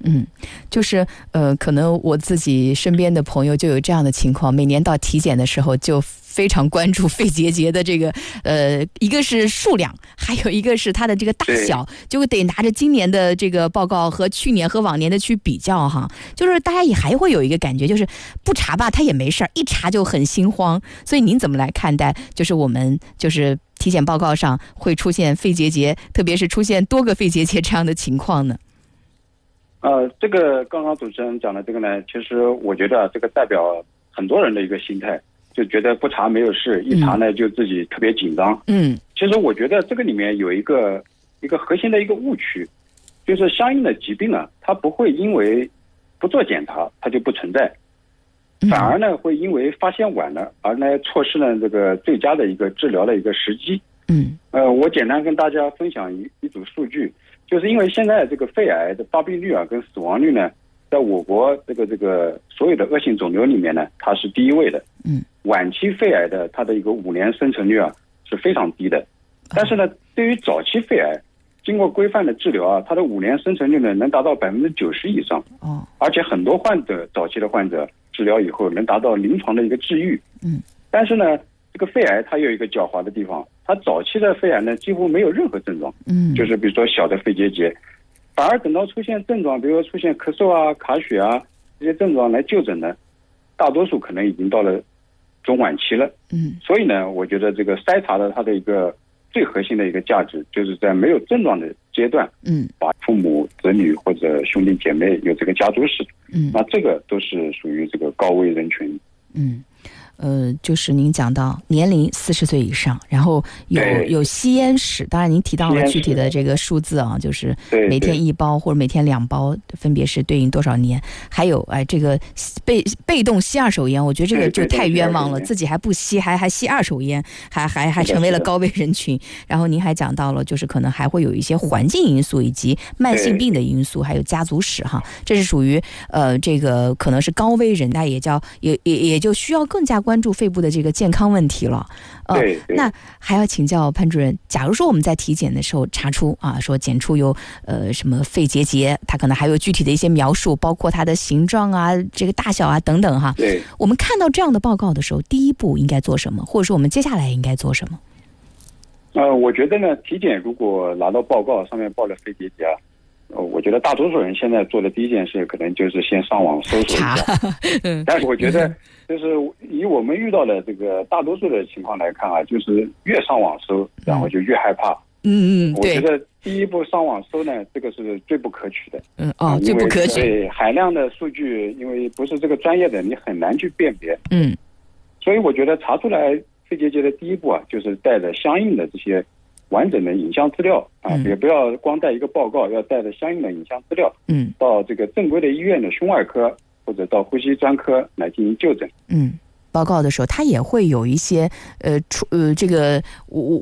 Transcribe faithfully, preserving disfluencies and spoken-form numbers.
嗯，就是呃，可能我自己身边的朋友就有这样的情况，每年到体检的时候就非常关注肺结节的这个呃，一个是数量，还有一个是它的这个大小，就得拿着今年的这个报告和去年和往年的去比较哈。就是大家也还会有一个感觉，就是不查吧，它也没事儿，一查就很心慌。所以您怎么来看待？就是我们就是体检报告上会出现肺结节，特别是出现多个肺结节这样的情况呢？ 呃，这个刚刚主持人讲的这个呢，其实我觉得这个代表很多人的一个心态。就觉得不查没有事，一查呢就自己特别紧张。嗯，其实我觉得这个里面有一个一个核心的一个误区，就是相应的疾病啊，它不会因为不做检查它就不存在，反而呢会因为发现晚了而呢错失了这个最佳的一个治疗的一个时机。嗯，呃，我简单跟大家分享一一组数据，就是因为现在这个肺癌的发病率啊跟死亡率呢，在我国这个这个所有的恶性肿瘤里面呢，它是第一位的。嗯。晚期肺癌的它的一个五年生存率啊是非常低的，但是呢，对于早期肺癌，经过规范的治疗啊，它的五年生存率呢能达到百分之九十以上。哦，而且很多患者早期的患者治疗以后能达到临床的一个治愈。嗯，但是呢，这个肺癌它有一个狡猾的地方，它早期的肺癌呢几乎没有任何症状。嗯，就是比如说小的肺结节，反而等到出现症状，比如说出现咳嗽啊、卡血啊这些症状来就诊呢，大多数可能已经到了中晚期了。嗯，所以呢，我觉得这个筛查的它的一个最核心的一个价值，就是在没有症状的阶段，嗯，把父母、子女或者兄弟姐妹有这个家族史，嗯，那这个都是属于这个高危人群。嗯。 呃，就是您讲到年龄四十岁以上，然后有有吸烟史，当然您提到了具体的这个数字啊，就是每天一包或者每天两包，分别是对应多少年？还有哎，这个被被动吸二手烟，我觉得这个就太冤枉了，自己还不吸，还还吸二手烟，还还还成为了高危人群。然后您还讲到了，就是可能还会有一些环境因素以及慢性病的因素，还有家族史哈，这是属于呃这个可能是高危人，那也叫也也也就需要更加关注肺部的这个健康问题了。呃，那还要请教潘主任，假如说我们在体检的时候查出啊，说检出有呃什么肺结节，它可能还有具体的一些描述，包括它的形状啊、这个大小啊等等哈。对，我们看到这样的报告的时候，第一步应该做什么，或者说我们接下来应该做什么？ 呃，我觉得呢，体检如果拿到报告上面报了肺结节啊，呃，我觉得大多数人现在做的第一件事，可能就是先上网搜索一下。但是我觉得，就是以我们遇到的这个大多数的情况来看啊，就是越上网搜，然后就越害怕。嗯嗯，我觉得第一步上网搜呢，这个是最不可取的。嗯哦，最不可取。对，海量的数据，因为不是这个专业的，你很难去辨别。嗯，所以我觉得查出来肺结节的第一步啊，就是带着相应的这些完整的影像资料啊，也不要光带一个报告，要带着相应的影像资料，嗯，到这个正规的医院的胸外科或者到呼吸专科来进行就诊。嗯， 报告的时候，它也会有一些呃出呃这个我